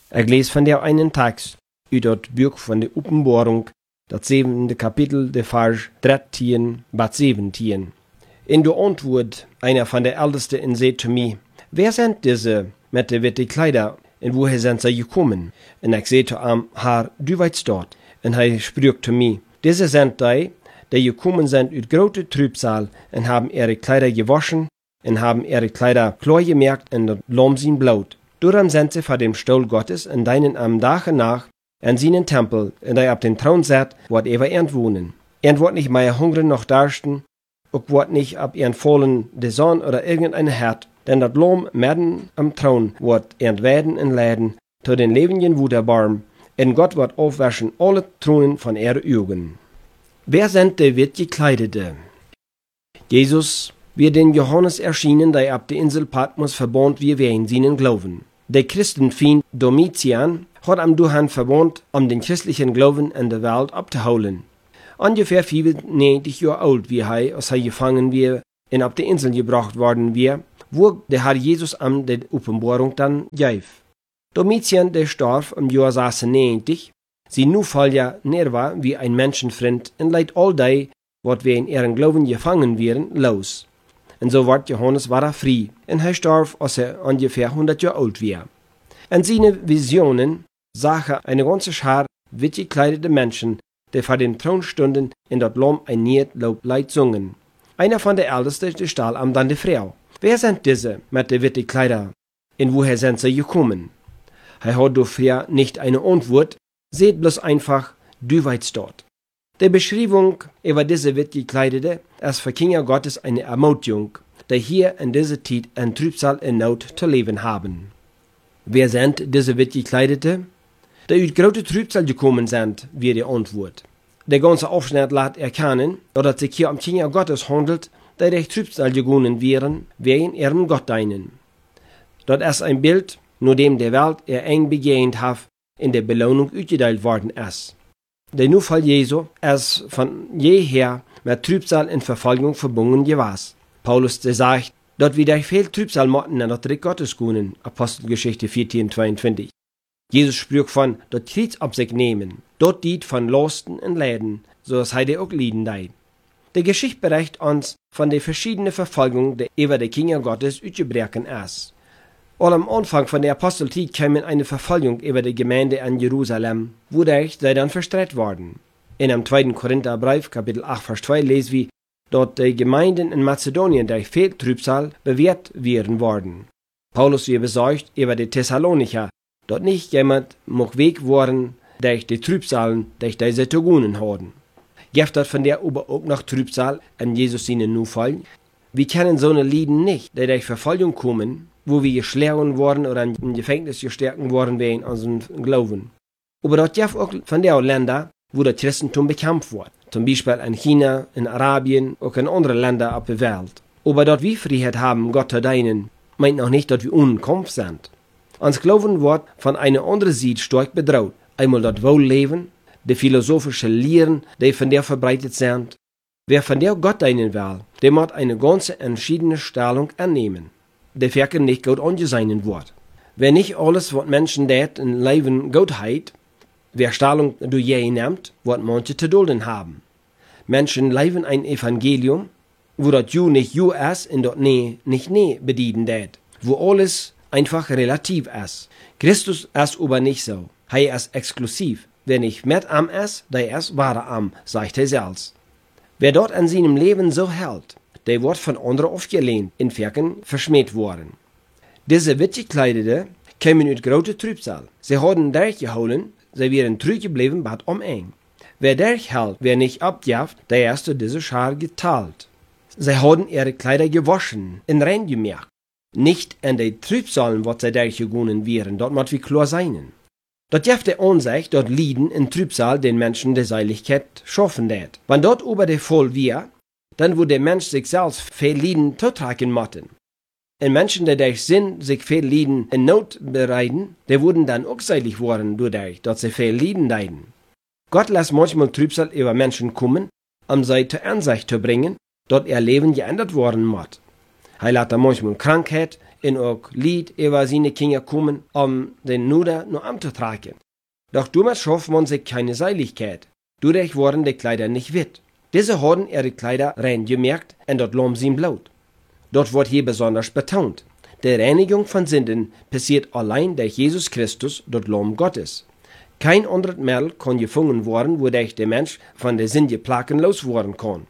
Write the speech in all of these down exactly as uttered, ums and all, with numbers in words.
Ich lese von der einen Text uit dat Buch von der Openbarung, dat zevende Kapitel, de Vers dreizehn bis zeventien. In der Antwort, einer von der Ältesten in zei zu mir, wer sind diese mit den witte Kleider, und woher sind sie gekommen? Und ich zei zu ihm, Herr, du weißt dort. Und er sprach zu mir, diese sind die, die gekommen sind uit große Trübsal und haben ihre Kleider gewaschen und haben ihre Kleider klar gemerkt in das Lamm Blut. Darum sind sie vor dem Stuhl Gottes und deinen am Tage nach in seinen Tempel, und er ab den Thron sitzt, wird er ernt wohnen. Er wird nicht mehr hungern noch darsten, auch wird nicht ab ihren Fallen der Sonne oder irgendeine Herd, denn das Lamm mitten am Thron wird ernt werden und leiden, zu den Lebenden Wuderbarm, und Gott wird aufwaschen alle Thronen von ihre Augen. Wer sind die wird gekleidete? Jesus wird den Johannes erschienen, der ab der Insel Patmos verbond wie wir in seinen Glauben. Der Christenfeind Domitian hat am Duhan verbond, um den christlichen Glauben in der Welt abzuholen. Ungefähr fünfundneunzig Jahre alt wie er, als er gefangen wird und auf die Insel gebracht worden wir, wo der Herr Jesus am der Offenbarung dann gab. Domitian, der starb im Jahr sechsundneunzig, sie nu fall ja näher war wie ein Menschenfreund und leidt all die, wat wir in ihren Glauben gefangen wären, los. Und so ward Johannes war er frei, und er starb, als er ungefähr hundert Jahre alt war. In seinen Visionen sah er eine ganze Schar wit gekleidete Menschen, die vor dem Thron stunden in dat Lamm ein Lied Lobleid sungen. Einer von der Ältesten, der stahl am dann die Frau. Wer sind diese mit den witte Kleider? Und woher sind sie gekommen? Er hat dafür nicht eine Antwort, seht bloß einfach, du weißt dort. Die Beschreibung über diese witt gekleidete ist für Kinder Gottes eine Ermutigung, die hier in dieser Zeit in Trübsal in Not zu leben haben. Wer sind diese witt gekleidete? Die uit große Trübsal gekommen sind, wie die Antwort. Der ganze Aufschnitt lässt erkennen, dass es sich hier um Kinder Gottes handelt, die durch Trübsal gegangen wären, wegen ihrem Gott dienen. Das ist ein Bild, nur dem der Welt er eng begehend hat, in der Belohnung uitgedeelt worden ist. Der Nufall Jesu ist von jeher mit Trübsal und Verfolgung verbunden gewesen. Paulus sagt, dort wie durch viel Trübsal mochten an das Reich Gottes gehen, Apostelgeschichte vierzehn zweiundzwanzig. Jesus sprach von, dort Krieg auf sich nehmen, dort diet von Lasten und Leiden, so dass er auch Lieden deit. Die Geschichte berichtet uns von der verschiedenen Verfolgung, die über die Kinder Gottes uitgebrochen ist. All am Anfang von der Apostelzeit kam eine Verfolgung über die Gemeinde in Jerusalem, wodurch sie dann verstrahlt worden. In dem zweiten Korintherbrief, Kapitel acht, Vers zwei, lesen wir, dort die Gemeinden in Mazedonien durch viel Trübsal bewährt werden worden. Paulus wird besorgt über die Thessalonicher, dort nicht jemand mag weg worden durch die Trübsalen, durch die sie zu tun hatten. Gibt dort von der aber auch noch Trübsal an Jesus ihnen nun fallen? Wir kennen so eine Lieden nicht, die durch Verfolgung kommen, wo wir geschlagen worden oder in Gefängnis gestärkt worden wegen unserem Glauben. Aber dort gibt auch von der Länder, wo das Christentum bekämpft wird. Zum Beispiel in China, in Arabien, auch in anderen Ländern auf der Welt. Aber dort wir Freiheit haben, Gott zu dienen, meint noch nicht, dass wir ohne Kampf sind. Uns Glauben wird von einer anderen Seite stark bedroht. Einmal das Wohlleben, die philosophische Lehren, die von der verbreitet sind. Wer von der Gott dienen will, der muss eine ganz entschiedene Stellung annehmen. Der Werke nicht gut angesehen wird. Wer nicht alles, was Menschen tät in Leben gut heit, wer Stellung du je nimmt, wird manche zu dulden haben. Menschen leben ein Evangelium, wo das Ju nicht Ju ist und das Nee nicht Nee bedienen tät, wo alles einfach relativ ist. Christus ist aber nicht so. Er ist exklusiv. Wer nicht mit am ist, der ist wahre am, sagt er selbst. Wer dort an seinem Leben so hält, der wird von anderen aufgelehnt, in Werken verschmäht worden. Diese wittgekleidete kämen uit große Trübsal. Sie haben durchgeholen, sie wären treu geblieben, bad um eng. Wer durchhält, wer nicht abjaft, der ist zu dieser Schar geteilt. Sie haben ihre Kleider gewaschen, in rein gemerkt. Nicht in die Trübsalen, was sie durchgegangen wären, dort muss wie klar sein. Dort jaft der Ansicht, dort Lieden in Trübsal den Menschen der Seiligkeit schaffen tät. Wenn dort über der voll wir, dann wo der Mensch sich selbst viel Lieden zutragen mochten. Und Menschen, die durch Sinn sich viel Lieden in Not bereiten, die wurden dann auch seilig worden, dadurch, dass sie viel Lieden leiden. Gott lässt manchmal Trübsal über Menschen kommen, um sie zur Ansicht zu bringen, dass ihr Leben geändert worden muss. Er lässt manchmal Krankheit en ook Lied über seine Kinder kommen, um den Nuder nur anzutragen. Doch damit schafft man sich keine Seiligkeit. Dadurch wurden die Kleider nicht wit. Diese haben ihre Kleider rein gemerkt und dort lohnt sie blut. Dort wird hier besonders betont. Die Reinigung von Sünden passiert allein durch Jesus Christus, dort Lamm Gottes. Kein anderes Mittel kann gefunden werden, wodurch der Mensch von der Sünde plagen loswerden kann.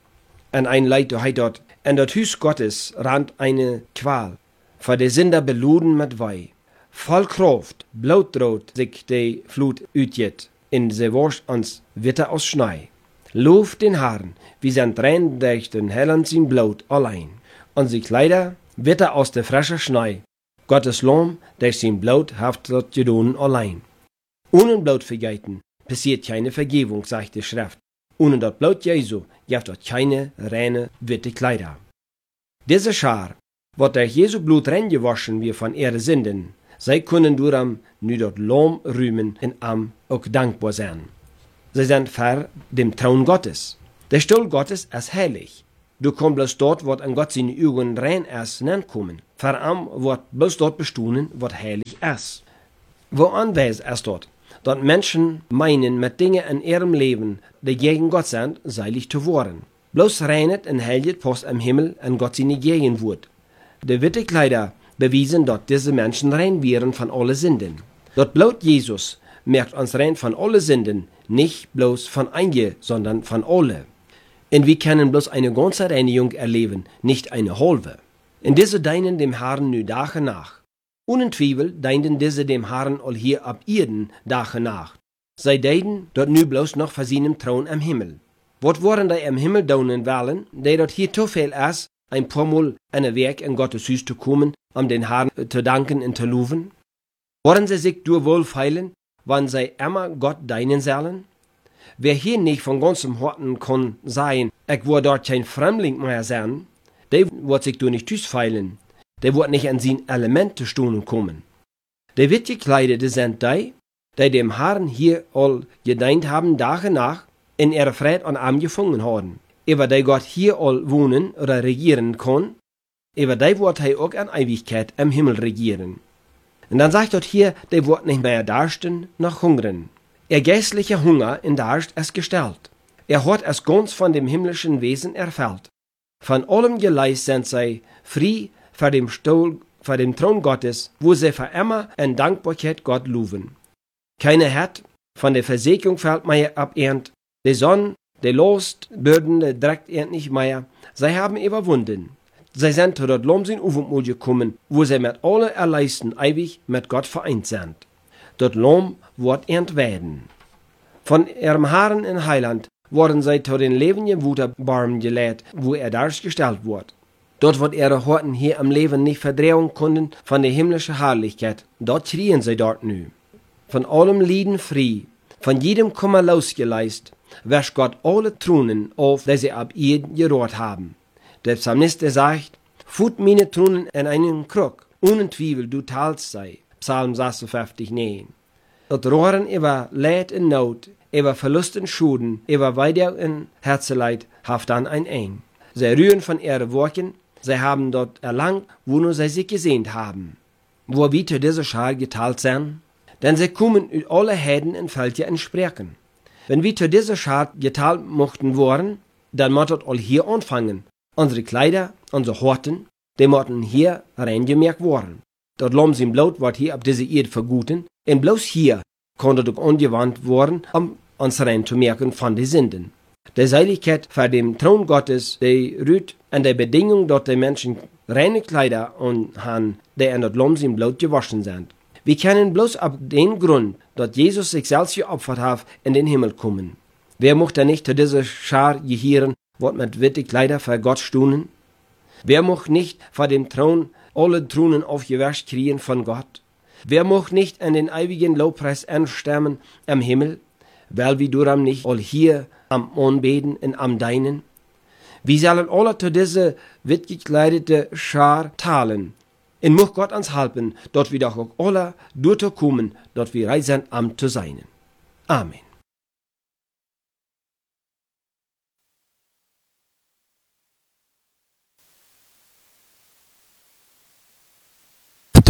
Und ein Leid heißt dort, in das Haus Gottes rannt eine Qual, für die Sünder beluden mit Weih. Voll Kraft, blutdroht sich die Flut utjet, in sie wascht uns Witter aus Schnee. Lob den Herrn, wie sind rein durch den hellen sein Blut allein, und sie Kleider Witter aus der frischen Schnee. Gottes Lamm, durch sein Blut haft dort gedun allein. Ohne Blut vergeiten passiert keine Vergebung, sagt die Schrift. Ohne das Blut Jesu gibt dort keine reine, witte Kleider. Diese Schar wird durch Jesu Blut reingewaschen wie von ihren Sünden. Sie können darum nu dort Lamm rühmen und am auch dankbar sein. Sie sind vor dem Thron Gottes. Der Stuhl Gottes ist heilig. Du kannst bloß dort, wo an Gott seine Augen rein ist, hinkommen. Vor allem wird bloß dort bestuhlen, was heilig ist. Wo anwesend ist dort? Dort Menschen meinen, mit Dingen in ihrem Leben, die gegen Gott sind, seilig zu werden. Bloß reinet und heiligt Post am Himmel an Gott seine Gegenwart. Die witte Kleider bewiesen, dass diese Menschen rein wären von allen Sünden. Dort Blut Jesus merkt uns rein von allen Sünden, nicht bloß von einigen, sondern von allen. Und wir können bloß eine ganze Reinigung erleben, nicht eine halbe. Und diese deinen dem Herrn nu Tage nach. Ohne Zweifel deinen diese dem Herrn all hier ab Erden Tage nach. Sei deiden dort nu bloß noch vor seinem Thron am Himmel. Wat worden die am Himmel daunen wollen, die dort hier zu viel ist, ein paar Mal an Weg in Gottes Hus zu kommen, um den Herrn zu danken und zu loben? Wollen sie sich durch wohl feilen, wann sie immer Gott deinen sollen? Wer hier nicht von ganzem Herzen kann sein, ich will dort kein Fremdling mehr sein, der wird sich durch nicht feilen, der wird nicht an sein Element zu stunden kommen. Der wird gekleidete sind die, die dem Herrn hier all gedient haben, Tage nach, in ihrer Fried und Arm gefangen haben. Über die Gott hier all wohnen oder regieren kann, über die wird er auch in Ewigkeit im Himmel regieren. Und dann sagt dort hier, der wird nicht mehr darsten noch hungern. Ihr geistlicher Hunger in Darst ist gestellt. Er hat es ganz von dem himmlischen Wesen erfüllt. Von allem Geleis sind sie frei vor dem Stuhl, vor dem Thron Gottes, wo sie für immer in Dankbarkeit Gott loben. Keiner hat von der Versägung fällt mehr abernt, die Sonne, die Lust, Bürden, der Dreck ernt nicht mehr. Sie haben überwunden. Sie sind zu dort Lohmsinn Ufenmut gekommen, wo sie mit allen Erleisten ewig mit Gott vereint sind. Dort Lohm wird ernt werden. Von ihrem Herrn in Heiland wurden sie zu den lebenden Wuterbarmen gelehrt, wo er dargestellt wird. Dort wird ihre Horten hier am Leben nicht verdrehen können von der himmlischen Herrlichkeit. Dort schrien sie dort nu. Von allem Lieden frei, von jedem Kummer losgeleist, wäscht Gott alle Trunen auf, die sie ab ihr gerührt haben. Der Psalmist sagt, fut meine Trunen in einen Krug, ohne Zweifel du talst sei. Psalm sechsundfünfzig, neun. Dort rohren über Leid und Not, über Verlust und Schuden, über Weider und Herzeleid, haft dann ein Ein. Sie rühren von ihren Worten, sie haben dort erlangt, wo nur sie sich gesehnt haben. Wo wir zu dieser Schar geteilt sind, denn sie kommen über alle Heden und Völker und Sprachen. Wenn wir zu dieser Schar geteilt mochten worden, dann mottet all hier anfangen. Unsere Kleider, unsere Horten, die mochten hier reingemerkt worden. Dort Lamm sein Blut wird hier ab dieser Erde verguten, und bloß hier konnte doch angewandt worden, um uns rein zu merken von den Sünden. Die Seiligkeit vor dem Thron Gottes, die rührt an der Bedingung, dass die Menschen reine Kleider und haben, die an dort Lamm sein Blut gewaschen sind. Wir können bloß ab dem Grund, dass Jesus sich selbst geopfert hat, in den Himmel kommen. Wer mochte nicht zu dieser Schar gehören, wird mit witte Kleider vor Gott stuhlen? Wer mocht nicht vor dem Thron alle Thronen aufgewäscht kriegen von Gott? Wer mocht nicht an den ewigen Lobpreis anstammen am Himmel? Weil wir darum nicht all hier am Anbeten und am Deinen? Wir sollen alle zu dieser witt gekleidete Schar teilen. Und muss Gott uns helfen, dort wir doch auch alle durchkommen, dort wir reisen am zu sein. Amen.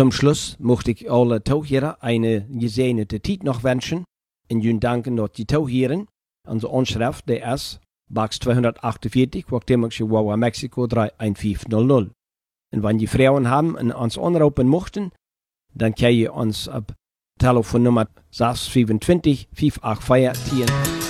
Zum Schluss möchte ich alle Tauchhörer eine gesegnete Zeit noch wünschen und Ihnen danken, dass die Tauchhören unsere Anschrift, der ist Box zweihundertachtundvierzig, Guatemala, Chihuahua, Mexiko drei eins fünf null null. Und wenn die Frauen haben und uns anrufen möchten, dann können ihr uns auf Telefonnummer sechs zwei fünf, fünf acht vier, zehn